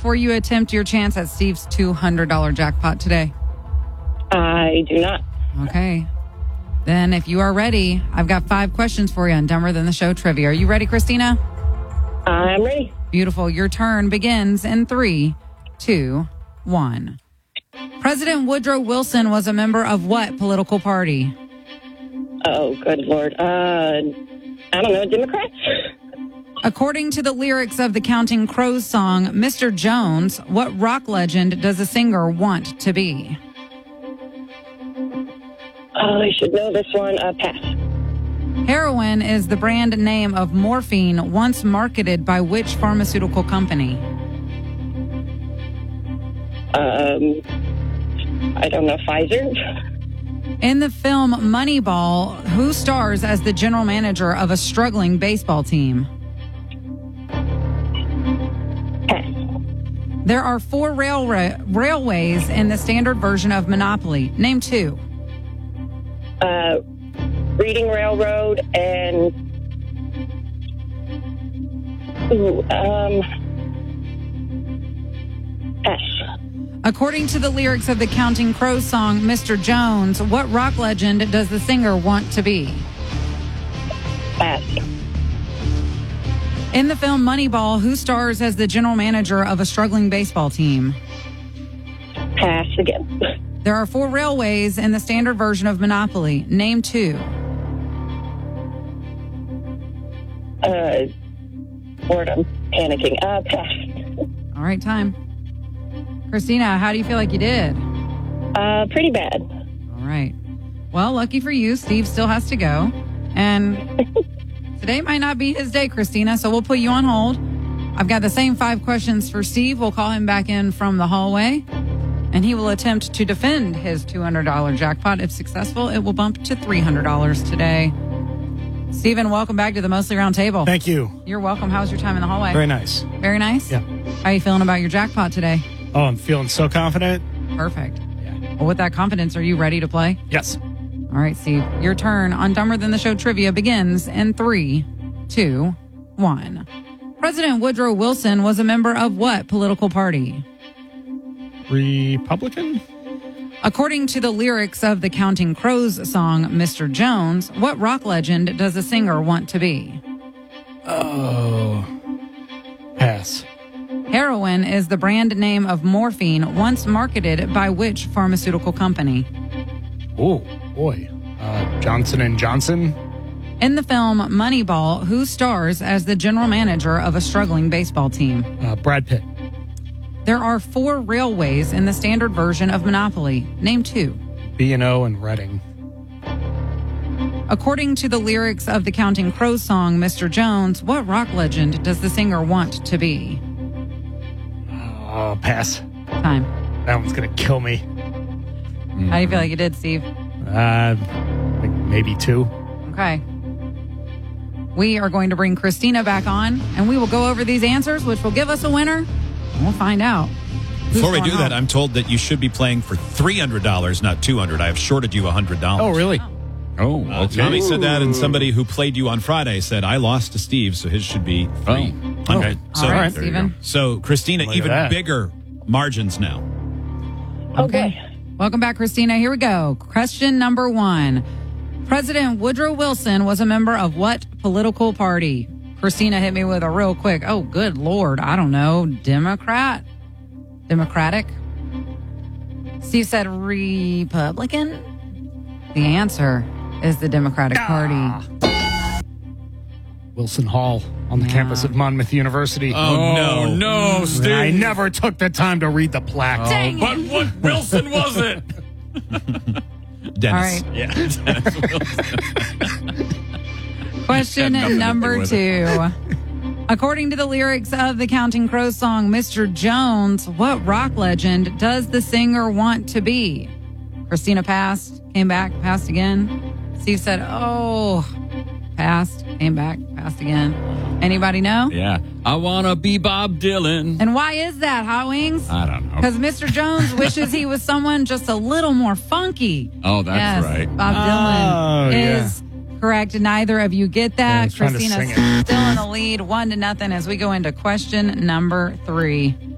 before you attempt your chance at Steve's $200 jackpot today? I do not. Okay. Then if you are ready, I've got 5 questions for you on Dumber Than the Show trivia. Are you ready, Christina? I'm ready. Beautiful. Your turn begins in 3, 2, 1. President Woodrow Wilson was a member of what political party? Oh, good Lord. I don't know, Democrats? According to the lyrics of the Counting Crows song, Mr. Jones, what rock legend does the singer want to be? Oh, I should know this one. Pass. Heroin is the brand name of morphine once marketed by which pharmaceutical company? I don't know, Pfizer? In the film Moneyball, who stars as the general manager of a struggling baseball team? Pass. There are 4 railways in the standard version of Monopoly. Name 2. Reading Railroad and... Pass. According to the lyrics of the Counting Crows song, Mr. Jones, what rock legend does the singer want to be? Pass. In the film Moneyball, who stars as the general manager of a struggling baseball team? Pass again. There are 4 railways in the standard version of Monopoly. Name 2. Lord, I'm panicking. Pass. All right, time. Christina, how do you feel like you did? Pretty bad. All right. Well, lucky for you, Steve still has to go. And today might not be his day, Christina, so we'll put you on hold. I've got the same 5 questions for Steve. We'll call him back in from the hallway, and he will attempt to defend his $200 jackpot. If successful, it will bump to $300 today. Stephen, welcome back to the Mostly Round Table. Thank you. You're welcome. How was your time in the hallway? Very nice. Very nice? Yeah. How are you feeling about your jackpot today? Oh, I'm feeling so confident. Perfect. Yeah. Well, with that confidence, are you ready to play? Yes. All right, Steve. Your turn on Dumber Than the Show trivia begins in 3, 2, 1. President Woodrow Wilson was a member of what political party? Republican? According to the lyrics of the Counting Crows song, Mr. Jones, what rock legend does the singer want to be? Oh. Pass. Heroin is the brand name of morphine once marketed by which pharmaceutical company? Oh, boy. Johnson & Johnson? In the film Moneyball, who stars as the general manager of a struggling baseball team? Brad Pitt. There are 4 railways in the standard version of Monopoly. Name 2. B&O and Reading. According to the lyrics of the Counting Crows song, Mr. Jones, what rock legend does the singer want to be? Oh, pass. Time. That one's going to kill me. How do you feel like you did, Steve? Like maybe 2. Okay. We are going to bring Christina back on, and we will go over these answers, which will give us a winner. And we'll find out. Before we do that, I'm told that you should be playing for $300, not $200. I have shorted you $100. Oh, really? Oh, okay. Tommy said that, and somebody who played you on Friday said, I lost to Steve, so his should be $300. All right, Stephen. So, Christina, Look at even that. bigger margins now. Okay. Welcome back, Christina. Here we go. Question number 1. President Woodrow Wilson was a member of what political party? Christina hit me with a real quick, oh, good Lord, I don't know, Democratic? Steve said Republican? The answer is the Democratic Party. Wilson Hall on the campus of Monmouth University. Oh, no, Steve. I never took the time to read the plaque. Dang But it. what Wilson was it? Dennis. All right. Yeah. Question Had nothing to number do with 2. According to the lyrics of the Counting Crows song, Mr. Jones, what rock legend does the singer want to be? Christina passed, came back, passed again. Steve said, oh, passed, came back, passed again. Anybody know? Yeah. I want to be Bob Dylan. And why is that, Hot Wings? I don't know. Because Mr. Jones wishes he was someone just a little more funky. Oh, that's Yes, right. Bob Dylan Oh, yeah. is correct. Neither of you get that. he's trying to Christina's sing it. still in the lead, 1-0 as we go into question number 3.